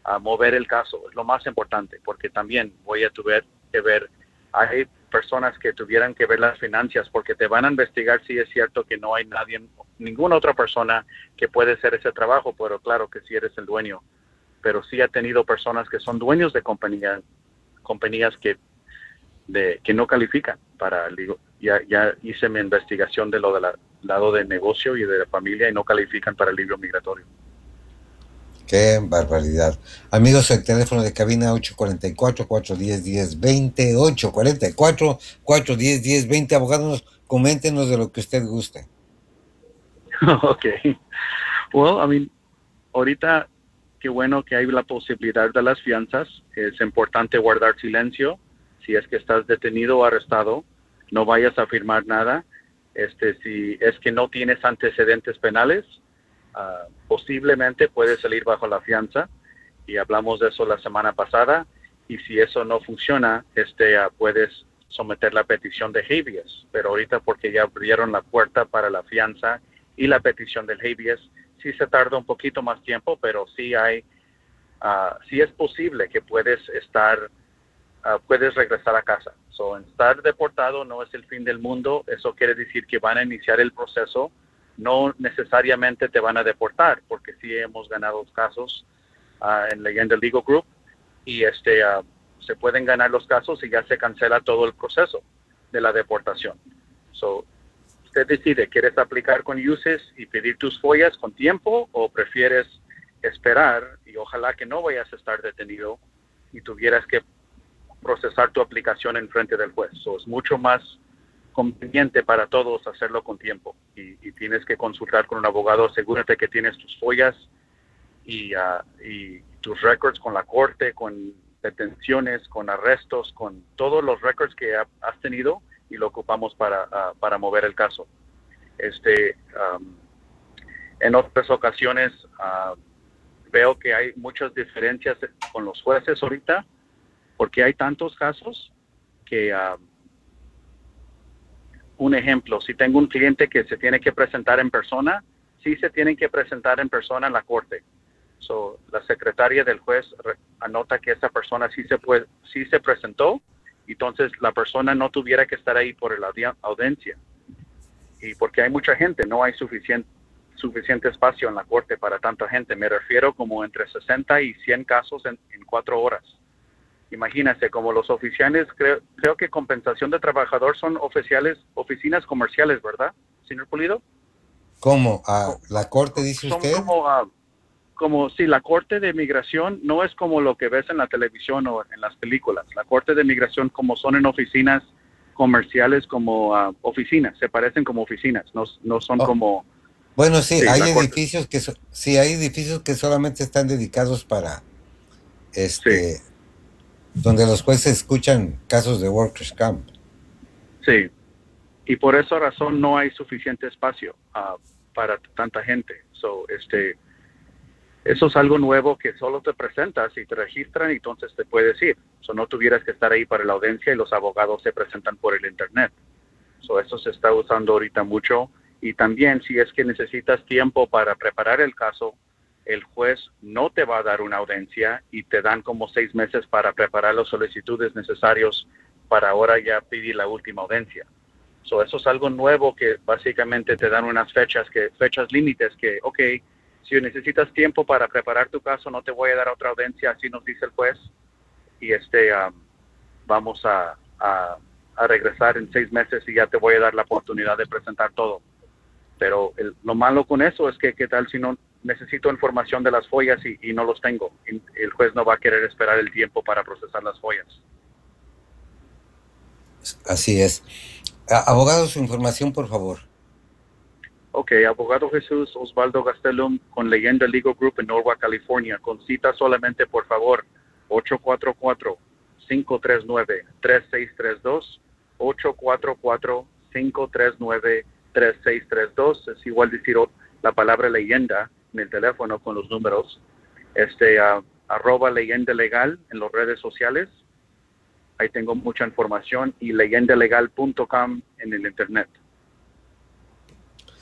mover el caso. Es lo más importante, porque también voy a tener que ver, hay personas que tuvieran que ver las finanzas, porque te van a investigar si es cierto que no hay nadie, ninguna otra persona que puede hacer ese trabajo, pero claro que si eres el dueño. Pero sí ha tenido personas que son dueños de compañías que no califican para, ya hice mi investigación de lo del lado de negocio y de la familia y no califican para el libro migratorio. Qué barbaridad. Amigos, el teléfono de cabina 844-410-1020, 844-410-1020. Abogados, coméntenos de lo que usted guste. Okay. Well, I mean, ahorita qué bueno que hay la posibilidad de las fianzas. Es importante guardar silencio. Si es que estás detenido o arrestado, no vayas a firmar nada. Si es que no tienes antecedentes penales, posiblemente puedes salir bajo la fianza. Y hablamos de eso la semana pasada. Y si eso no funciona, puedes someter la petición de habeas. Pero ahorita porque ya abrieron la puerta para la fianza y la petición del habeas, sí se tarda un poquito más tiempo, pero sí es posible que puedes regresar a casa. So, estar deportado no es el fin del mundo. Eso quiere decir que van a iniciar el proceso. No necesariamente te van a deportar, porque sí hemos ganado casos en Leyenda Legal Group y se pueden ganar los casos y ya se cancela todo el proceso de la deportación. So, usted decide, ¿quieres aplicar con UCES y pedir tus follas con tiempo o prefieres esperar y ojalá que no vayas a estar detenido y tuvieras que procesar tu aplicación en frente del juez? So, es mucho más conveniente para todos hacerlo con tiempo y tienes que consultar con un abogado. Asegúrate que tienes tus follas y tus records con la corte, con detenciones, con arrestos, con todos los records que has tenido y lo ocupamos para mover el caso. En otras ocasiones veo que hay muchas diferencias con los jueces ahorita porque hay tantos casos que un ejemplo, si tengo un cliente que se tiene que presentar en persona, sí se tienen que presentar en persona en la corte. So, la secretaria del juez anota que esa persona sí se presentó, entonces la persona no tuviera que estar ahí por la audiencia. Y porque hay mucha gente, no hay suficiente espacio en la corte para tanta gente. Me refiero como entre 60 y 100 casos en 4 horas. Imagínense, como los oficiales, creo que compensación de trabajador son oficinas comerciales, ¿verdad, señor Pulido? ¿Cómo? ¿A la corte, dice Son usted? como si la corte de migración no es como lo que ves en la televisión o en las películas. La corte de migración como son en oficinas comerciales como oficinas, se parecen como oficinas, no son Oh, como, bueno, sí, sí, hay la corte, edificios sí, hay edificios que solamente están dedicados para, sí, este, donde los jueces escuchan casos de workers' camp. sí. Y por esa razón no hay suficiente espacio para tanta gente. Eso es algo nuevo que solo te presentas y te registran y entonces te puedes ir. No tuvieras que estar ahí para la audiencia y los abogados se presentan por el internet. Eso se está usando ahorita mucho. Y también si es que necesitas tiempo para preparar el caso, el juez no te va a dar una audiencia y te dan como 6 meses para preparar las solicitudes necesarios para ahora ya pedir la última audiencia. Eso es algo nuevo que básicamente te dan unas fechas límites que, ok, si necesitas tiempo para preparar tu caso, no te voy a dar otra audiencia, así nos dice el juez, y vamos a regresar en 6 meses y ya te voy a dar la oportunidad de presentar todo. Pero lo malo con eso es que, ¿qué tal si no necesito información de las follas y no los tengo? El juez no va a querer esperar el tiempo para procesar las follas. Así es. Abogado, su información, por favor. Ok, abogado Jesús Osvaldo Gastelum con Leyenda Legal Group en Norwalk, California. Con cita solamente, por favor, 844-539-3632. 844-539-3632. Es igual decir la palabra leyenda en el teléfono con los números. @leyenda legal en las redes sociales. Ahí tengo mucha información y leyendalegal.com en el internet.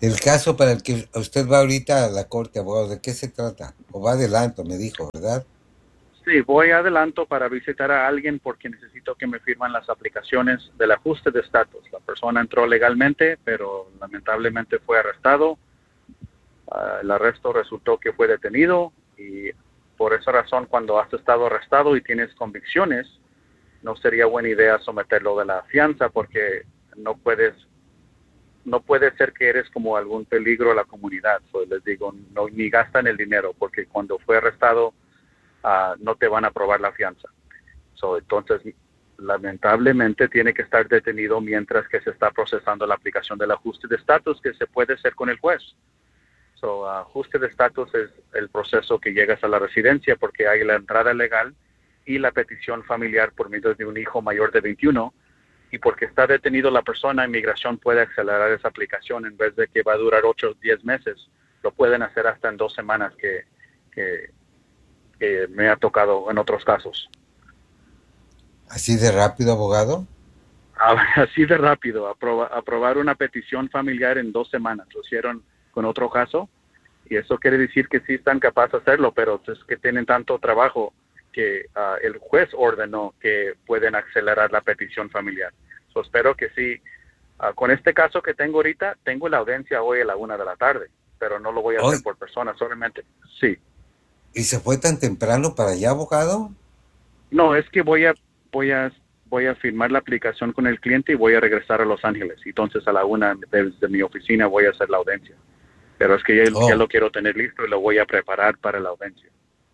El caso para el que usted va ahorita a la corte, abogado, ¿de qué se trata? O va adelanto, me dijo, ¿verdad? Sí, voy adelanto para visitar a alguien porque necesito que me firman las aplicaciones del ajuste de estatus. La persona entró legalmente, pero lamentablemente fue arrestado. El arresto resultó que fue detenido y por esa razón cuando has estado arrestado y tienes convicciones, no sería buena idea someterlo de la fianza porque no puedes, no puede ser que eres como algún peligro a la comunidad. So, les digo, no, ni gastan el dinero porque cuando fue arrestado no te van a aprobar la fianza. So, entonces, lamentablemente tiene que estar detenido mientras que se está procesando la aplicación del ajuste de estatus que se puede hacer con el juez. So, ajuste de estatus es el proceso que llegas a la residencia porque hay la entrada legal y la petición familiar por medio de un hijo mayor de 21 y porque está detenido la persona, inmigración puede acelerar esa aplicación en vez de que va a durar 8 o 10 meses. Lo pueden hacer hasta en 2 semanas que, que me ha tocado en otros casos. ¿Así de rápido, abogado? Así de rápido, aprobar una petición familiar en 2 semanas. Lo hicieron con otro caso y eso quiere decir que sí están capaces de hacerlo, pero es que tienen tanto trabajo que el juez ordenó que pueden acelerar la petición familiar. So, espero que sí. Con este caso que tengo ahorita, tengo la audiencia hoy a la 1 de la tarde, pero no lo voy a hacer Hoy. por persona, solamente. Sí. ¿Y se fue tan temprano para allá, abogado? No, es que voy a firmar la aplicación con el cliente y voy a regresar a Los Ángeles. Entonces a la 1 desde mi oficina voy a hacer la audiencia. Pero es que ya Oh, lo quiero tener listo y lo voy a preparar para la audiencia.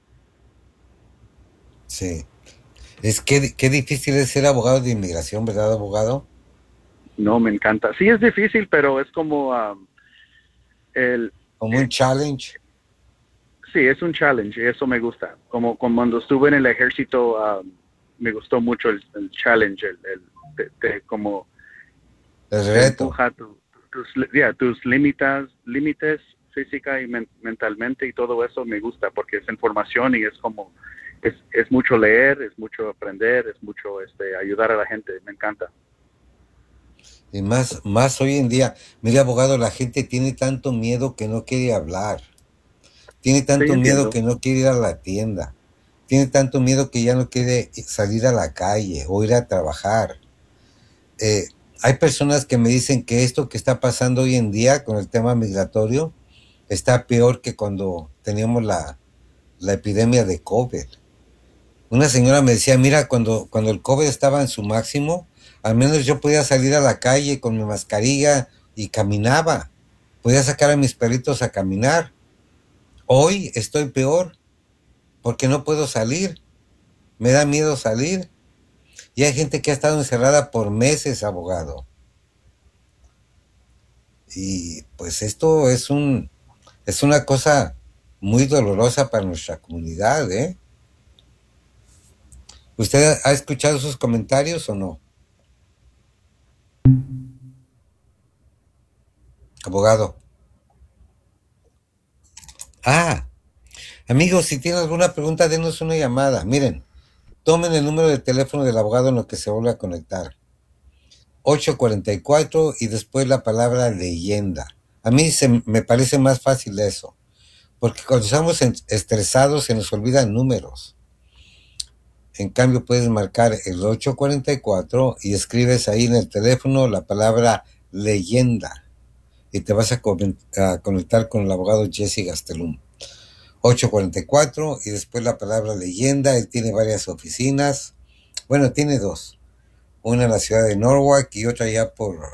sí. Es que qué difícil es ser abogado de inmigración, ¿verdad, abogado? No, me encanta. Sí es difícil, pero es como el... Como un eh, challenge. sí, es un challenge y eso me gusta. Como cuando estuve en el ejército, me gustó mucho el challenge, como El te reto. empuja tus límites física y mentalmente y todo eso me gusta porque es información y es como, es mucho leer, es mucho aprender, es mucho ayudar a la gente, me encanta. Y más hoy en día. Mire, abogado, la gente tiene tanto miedo que no quiere hablar. Tiene Sí, tanto miedo entiendo. que no quiere ir a la tienda. Tiene tanto miedo que ya no quiere salir a la calle o ir a trabajar. Eh, Hay personas que me dicen que esto que está pasando hoy en día con el tema migratorio está peor que cuando teníamos la epidemia de COVID. Una señora me decía, mira, cuando el COVID estaba en su máximo, al menos yo podía salir a la calle con mi mascarilla y caminaba. Podía sacar a mis perritos a caminar. Hoy estoy peor porque no puedo salir. Me da miedo salir. Y hay gente que ha estado encerrada por meses, abogado. Y pues esto es una cosa muy dolorosa para nuestra comunidad, ¿eh? ¿Usted ha escuchado sus comentarios o no, abogado? Ah, amigos, si tienen alguna pregunta, denos una llamada. Miren, tomen el número de teléfono del abogado en lo que se vuelve a conectar. 844 y después la palabra leyenda. A mí me parece más fácil eso, porque cuando estamos estresados se nos olvidan números. En cambio, puedes marcar el 844 y escribes ahí en el teléfono la palabra leyenda y te vas a conectar con el abogado Jesse Gastelum. 844 y después la palabra leyenda. Él tiene varias oficinas. Bueno, tiene dos. Una en la ciudad de Norwalk y otra allá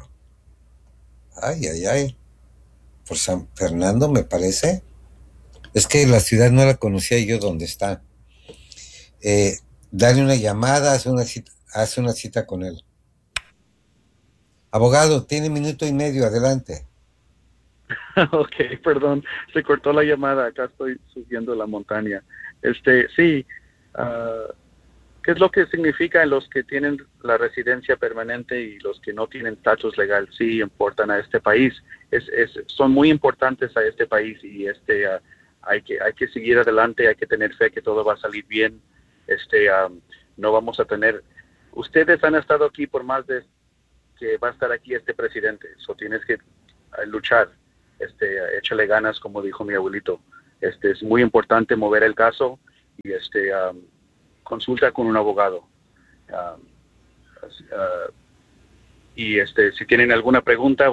ay, ay, ay, por San Fernando, me parece. Es que la ciudad no la conocía yo dónde está. Eh, Dale una llamada, hace una cita con él. Abogado, tiene minuto y medio, adelante. Ok, perdón, se cortó la llamada, acá estoy subiendo la montaña. Sí, uh, ¿qué es lo que significa en los que tienen la residencia permanente y los que no tienen estatus legal? Sí, importan a este país. Son muy importantes a este país y hay que seguir adelante, hay que tener fe que todo va a salir bien. No vamos a tener. Ustedes han estado aquí por más de que va a estar aquí este presidente, eso tienes que luchar. échale ganas, como dijo mi abuelito. Es muy importante mover el caso y consulta con un abogado. Y si tienen alguna pregunta,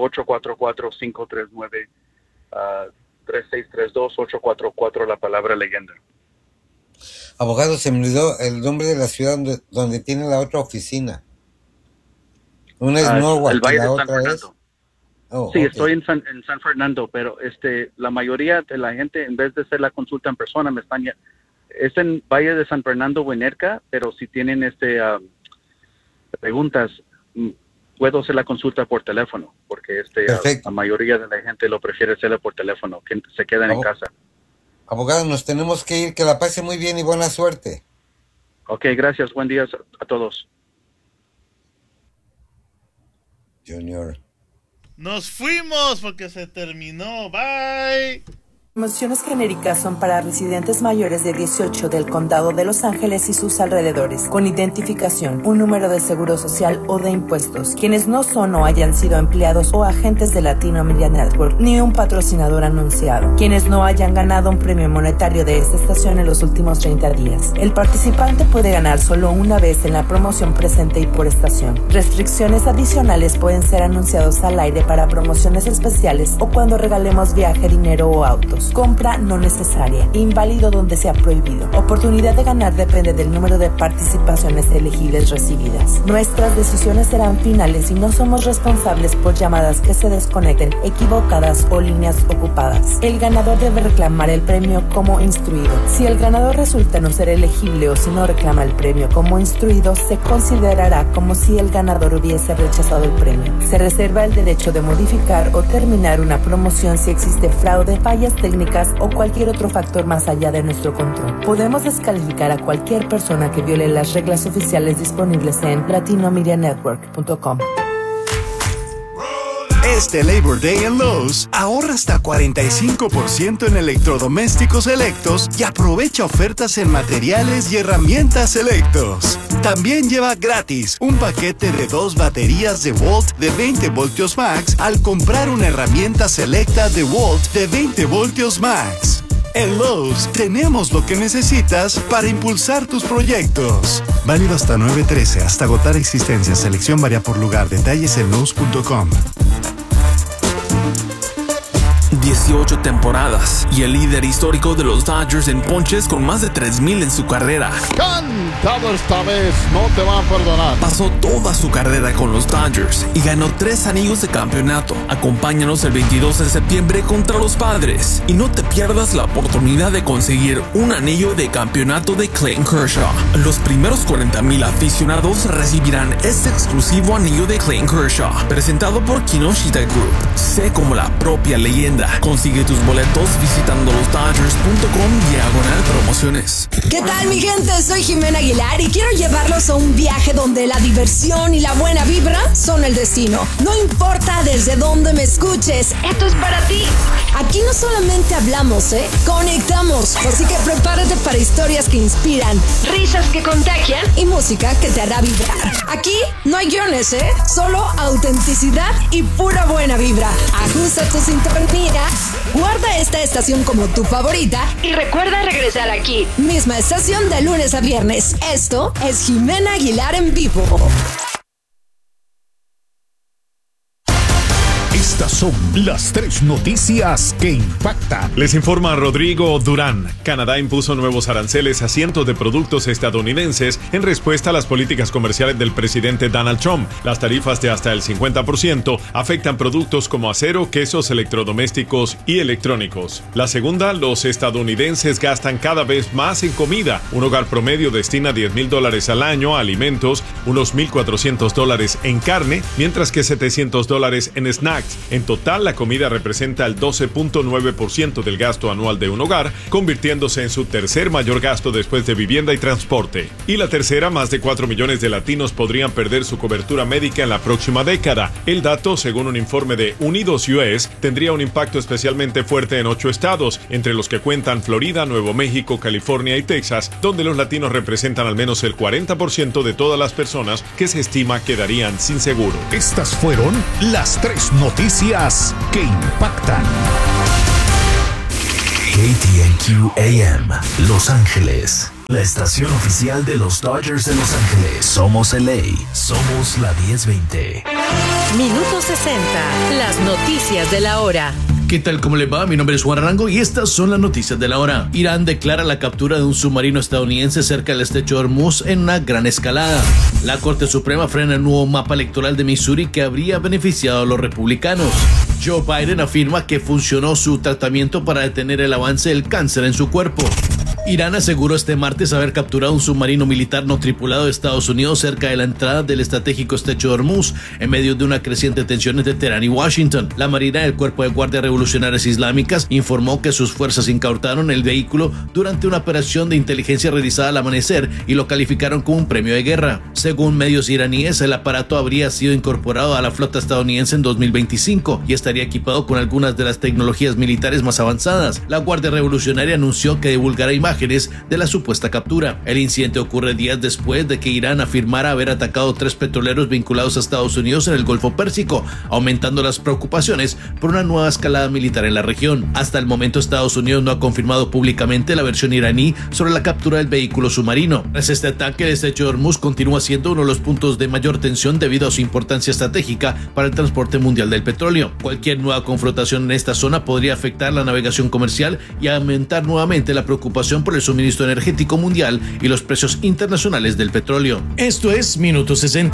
844-539-3632, 844 la palabra leyenda. Abogado, se me olvidó el nombre de la ciudad donde tiene la otra oficina. Una es Norwalk, el Valle la de San otra Fernando. es... Oh, sí, okay. Estoy en San Fernando, pero la mayoría de la gente, en vez de hacer la consulta en persona, es en Valle de San Fernando o en Erca, pero si tienen preguntas, puedo hacer la consulta por teléfono, porque la mayoría de la gente lo prefiere hacerla por teléfono, que se quedan en casa. Abogado, nos tenemos que ir, que la pase muy bien y buena suerte. Ok, gracias, buen día a todos. Junior. Nos fuimos porque se terminó. Bye. Promociones genéricas son para residentes mayores de 18 del Condado de Los Ángeles y sus alrededores, con identificación, un número de seguro social o de impuestos, quienes no son o hayan sido empleados o agentes de Latino Media Network, ni un patrocinador anunciado, quienes no hayan ganado un premio monetario de esta estación en los últimos 30 días. El participante puede ganar solo una vez en la promoción presente y por estación. Restricciones adicionales pueden ser anunciados al aire para promociones especiales o cuando regalemos viaje, dinero o autos. Compra no necesaria. Inválido donde sea prohibido. Oportunidad de ganar depende del número de participaciones elegibles recibidas. Nuestras decisiones serán finales y no somos responsables por llamadas que se desconecten, equivocadas o líneas ocupadas. El ganador debe reclamar el premio como instruido. Si el ganador resulta no ser elegible o si no reclama el premio como instruido, se considerará como si el ganador hubiese rechazado el premio. Se reserva el derecho de modificar o terminar una promoción si existe fraude, fallas técnicas o cualquier otro factor más allá de nuestro control. Podemos descalificar a cualquier persona que viole las reglas oficiales disponibles en latinomedianetwork.com. Este Labor Day en Lowe's, ahorra hasta 45% en electrodomésticos selectos y aprovecha ofertas en materiales y herramientas selectos. También lleva gratis un paquete de 2 baterías de Volt de 20 voltios max al comprar una herramienta selecta de Volt de 20 voltios max. En Lowe's tenemos lo que necesitas para impulsar tus proyectos. Válido hasta 9/13, hasta agotar existencias. Selección varía por lugar. Detalles en Lowe's.com. 18 temporadas y el líder histórico de los Dodgers en ponches con más de 3,000 en su carrera. Cantado esta vez, no te van a perdonar. Pasó toda su carrera con los Dodgers y ganó 3 anillos de campeonato. Acompáñanos el 22 de septiembre contra los Padres y no te pierdas la oportunidad de conseguir un anillo de campeonato de Clayton Kershaw. Los primeros 40,000 aficionados recibirán este exclusivo anillo de Clayton Kershaw, presentado por Kinoshita Group. Sé como la propia leyenda. Consigue tus boletos visitando losdodgers.com/promociones. ¿Qué tal, mi gente? Soy Jimena Aguilar y quiero llevarlos a un viaje donde la diversión y la buena vibra son el destino. No importa desde dónde me escuches, esto es para ti. Aquí no solamente hablamos, conectamos. Así que prepárate para historias que inspiran, risas que contagian y música que te hará vibrar. Aquí no hay guiones, solo autenticidad y pura buena vibra. Ajusta tu sintonía, guarda esta estación como tu favorita y recuerda regresar aquí. Misma estación de lunes a viernes. Esto es Jimena Aguilar en vivo. Estas son las 3 noticias que impactan. Les informa Rodrigo Durán. Canadá impuso nuevos aranceles a cientos de productos estadounidenses en respuesta a las políticas comerciales del presidente Donald Trump. Las tarifas de hasta el 50% afectan productos como acero, quesos, electrodomésticos y electrónicos. La segunda, los estadounidenses gastan cada vez más en comida. Un hogar promedio destina $10,000 al año a alimentos, unos $1,400 en carne, mientras que $700 en snacks. En total, la comida representa el 12.9% del gasto anual de un hogar, convirtiéndose en su tercer mayor gasto después de vivienda y transporte. Y la tercera, más de 4 millones de latinos podrían perder su cobertura médica en la próxima década. El dato, según un informe de Unidos US, tendría un impacto especialmente fuerte en 8 estados, entre los que cuentan Florida, Nuevo México, California y Texas, donde los latinos representan al menos el 40% de todas las personas que se estima quedarían sin seguro. Estas fueron las 3 noticias noticias que impactan. KTNQ AM, Los Ángeles. La estación oficial de los Dodgers de Los Ángeles. Somos LA. Somos la 1020. Minuto 60. Las noticias de la hora. ¿Qué tal? ¿Cómo les va? Mi nombre es Juan Arango y estas son las noticias de la hora. Irán declara la captura de un submarino estadounidense cerca del estrecho de Hormuz en una gran escalada. La Corte Suprema frena el nuevo mapa electoral de Missouri que habría beneficiado a los republicanos. Joe Biden afirma que funcionó su tratamiento para detener el avance del cáncer en su cuerpo. Irán aseguró este martes haber capturado un submarino militar no tripulado de Estados Unidos cerca de la entrada del estratégico estrecho de Hormuz en medio de una creciente tensión entre Teherán y Washington. La Marina del Cuerpo de Guardias Revolucionarias Islámicas informó que sus fuerzas incautaron el vehículo durante una operación de inteligencia realizada al amanecer y lo calificaron como un premio de guerra. Según medios iraníes, el aparato habría sido incorporado a la flota estadounidense en 2025 y estaría equipado con algunas de las tecnologías militares más avanzadas. La Guardia Revolucionaria anunció que divulgará imágenes de la supuesta captura. El incidente ocurre días después de que Irán afirmara haber atacado 3 petroleros vinculados a Estados Unidos en el Golfo Pérsico, aumentando las preocupaciones por una nueva escalada militar en la región. Hasta el momento, Estados Unidos no ha confirmado públicamente la versión iraní sobre la captura del vehículo submarino. Tras este ataque, el estrecho de Hormuz continúa siendo uno de los puntos de mayor tensión debido a su importancia estratégica para el transporte mundial del petróleo. Cualquier nueva confrontación en esta zona podría afectar la navegación comercial y aumentar nuevamente la preocupación por el suministro energético mundial y los precios internacionales del petróleo. Esto es Minuto 60.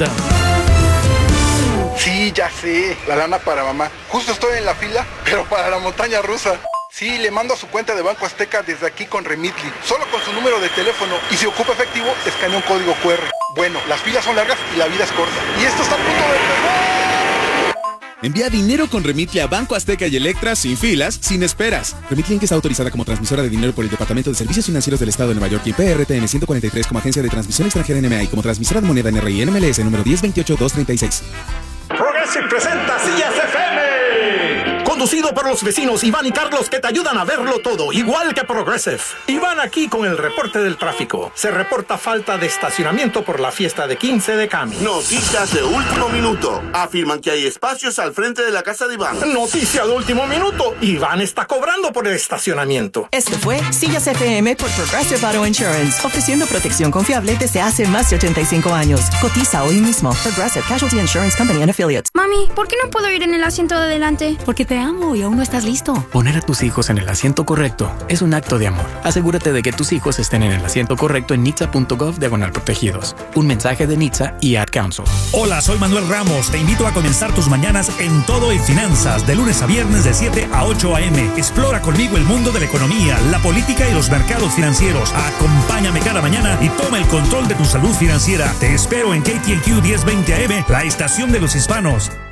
Sí, ya sé, la lana para mamá. Justo estoy en la fila, pero para la montaña rusa. Sí, le mando a su cuenta de Banco Azteca desde aquí con Remitly, solo con su número de teléfono, y si ocupa efectivo, escanea un código QR. Bueno, las filas son largas y la vida es corta. Y esto está a punto de empezar. Envía dinero con Remitly a Banco Azteca y Electra sin filas, sin esperas. Remitly Inc. está autorizada como transmisora de dinero por el Departamento de Servicios Financieros del Estado de Nueva York y PRTN 143 como agencia de transmisión extranjera NMA y como transmisora de moneda NRI NMLS número 1028-236. Progressive presenta Sillas FM. Conducido por los vecinos Iván y Carlos que te ayudan a verlo todo, igual que Progressive. Iván aquí con el reporte del tráfico. Se reporta falta de estacionamiento por la fiesta de 15 de Cami. Noticias de último minuto. Afirman que hay espacios al frente de la casa de Iván. Noticia de último minuto. Iván está cobrando por el estacionamiento. Esto fue Sillas FM por Progressive Auto Insurance, ofreciendo protección confiable desde hace más de 85 años. Cotiza hoy mismo. Progressive Casualty Insurance Company and Affiliates. Mami, ¿por qué no puedo ir en el asiento de adelante? Porque te amo y aún no estás listo. Poner a tus hijos en el asiento correcto es un acto de amor. Asegúrate de que tus hijos estén en el asiento correcto en nitsa.gov/protegidos. Un mensaje de NHTSA y Ad Council. Hola, soy Manuel Ramos. Te invito a comenzar tus mañanas en Todo en Finanzas, de lunes a viernes de 7 a 8 a.m. Explora conmigo el mundo de la economía, la política y los mercados financieros. Acompáñame cada mañana y toma el control de tu salud financiera. Te espero en KTNQ 1020 AM, la estación de los hispanos.